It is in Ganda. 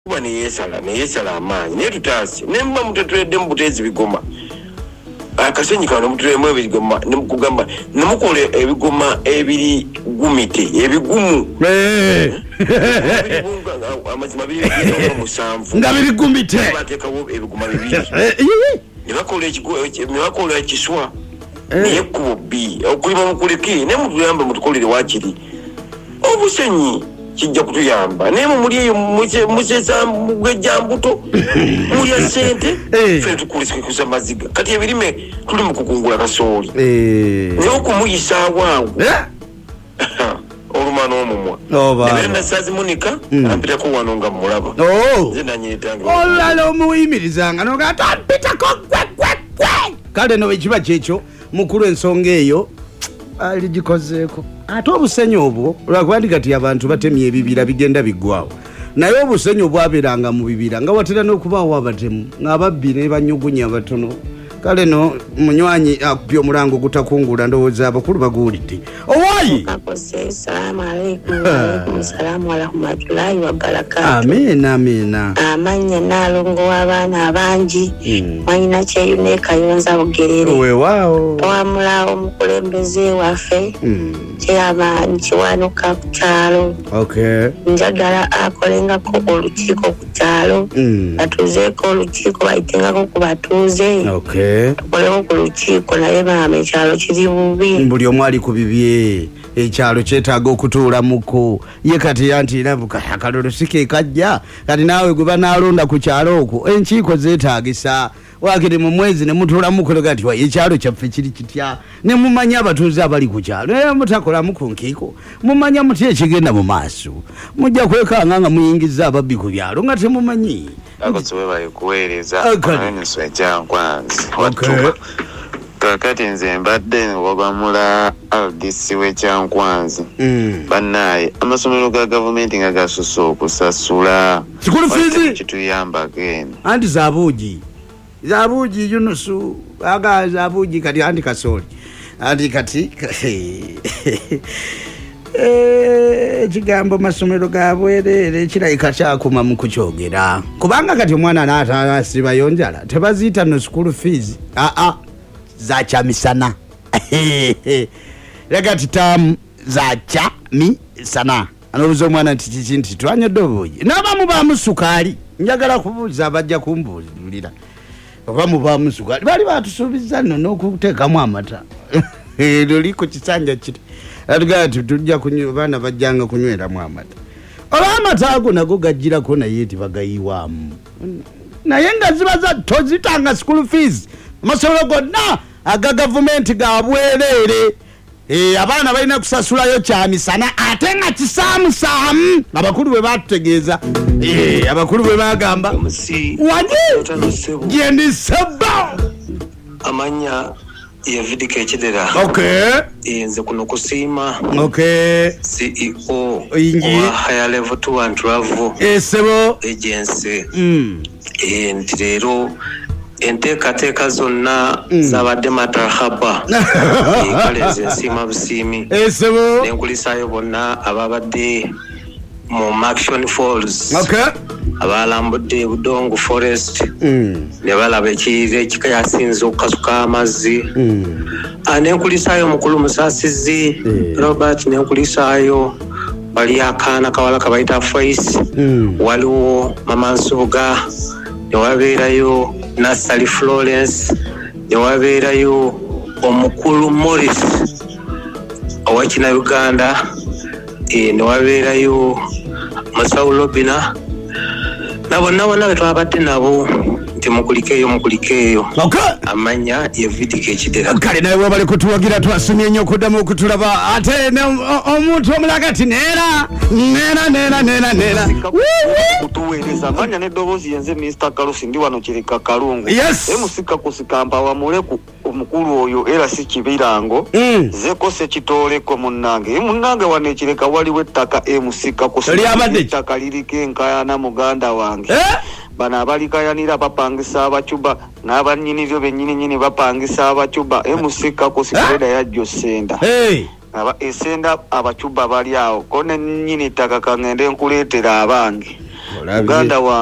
Bani yesala amanyi naye tutaasi nemba mutetulede mubutezi bigoma akasenyi kano mutulemu ebigoma nemukugamba nemukole ebigoma ebiri gumite ebigumu amazima biri musanvu nga biri gumite bateekawo ebigoma bibiri nebakola ekiswa naye kubo bbi okulima mukuleke naye mutuyambe mutukolere wakiri obusenyi kijja kutuyamba naye muli eyo musesa mugejambuto mulya sente fe tukulisikuza maziga kati ebirime tuli mu kukungula kasooli naye okumuyisaawo awo oluma n'omumwa naye nasazi munika ampitako wano nga mulaba nze nanyetanga olala omuyimirizanga nogatapitako gwe kale no ekiba kyekyo mukulu ensonga eyo aligikozeeko ate obusenyi obwo lwakuba kati abantu batemye ebibira bigenda biggwawo naye obusenyi obwabeeranga mu bibira nga watera n'okubaawo abatemu ng'ababbi ne banyugunya batono kale no munywanyi akupya omulango gutakungula ndowooza abakulu baguwulidde owaayi amiina amanya naalongo w'abaana abangi mwanyina kyeyune kayonza bugerere weewaawo wamulawo omukulembeze waffe kyeyaba nkiwanuka ku kyalo njagala akolengako olukiiko ku kyalo batuuzeeko olukiiko bayitengako ku batuuze tukoleko ku lukiiko naye maama ekyalo kiri bubi buli omu ali ku bibye ekyalo kyetaaga okutuulamuko ye kati yantirabuka akalolo sikekajja kati naawe gwe banaalonda ku kyalo okwo enkiiko zeetaagisa wakiri mu mwezi ne mutuulamuko kati ekyalo kyaffe kiri kitya ne mumanya abatuuze abali ku kyalo naye mutakolamu ku nkiiko mumanya muti ekigenda mu maaso mujja kwekanga nga muyingiza ababbi ku byalo nga temumanyi akosobe bali kuweereza enswa ekyankwanzi watuma kakati nze mbadde wabamula RDC w'ekyankwanzi bannaye amasomero ga gavumenti nga gasusse okusasula sikulu fiizi kituyambako eno anti zabuugi yunusu aga zabuugi kati anti kasooli anti kati ekigambo masomero ga bwereere kirabika kyakuma mu kukyogera kubanga kati omwana n'atasibayo njala tebaziita no school fees za kyamisana kati taamu za kyamisana anobuuza omwana nti kiki nti twanyodde obuugi n'abamu baamu sukaali njagala kubuuza abajja kumbuulira oba mubaamu sukaali baali batusuubiza nno n'okuteekamu amata luli ku kisanja kiri atugala tujja kunywa baana bajjanga kunyweramu amata oba amata ago nago gajjirako naye tibagayiwaamu naye nga ziba tozitanga school fees amasomero gonna aga gavumenti ga bwereere abaana balina kusasulayo kyamisana ate nga kisaamusaamu abakulu bwe batutegeeza abakulu bwe bagamba wanye gendiseba amanya yavidika ekidera nze kuno kusiima CEO wa Higher Level to and Travel Agency nti leero enteekateeka zonna zabadde matarahaba kale nze nsiima busiimi nenkulisaayo bonna ababadde mu Action Falls abalambudde Budongo Forest ne balaba ekirire kikayasinze okukasuka amazzi nenkulisaayo mukulu Musaasizi Robert nenkulisaayo bali akaana kawala kabayita Face waliwo Mama Nsubuga newabeerayo Nasali Florence newabeerayo omukulu Morris owakina Uganda newabeerayo Masawu Lobina nabonna be twabadde nabo nti mukulikeeyo amanya yevidika ekidera kale naye webali kutuwagira twasomye nnyo okuddamu okutulaba ate omuntu omulaga ati neera kutuweereza amanya n'eddoboozi yenze Mr. Kalusi ndi wano kireka Kalungu emusika kusikamba wamuleku omukulu oyo era si kibirango zekose kitooleko munnange munnange wano ekireka waliwo ettaka emusika kusikaka liriko enkayana muganda wange bano abalikayanira bapangisa abacuba n'abanyiniryo bennyininyini bapangisa abacuba emusika kusikireda yajjo senda esenda abacuba bali awo ko ne nnyini ttaka kangende nkuleetera abange uganda wa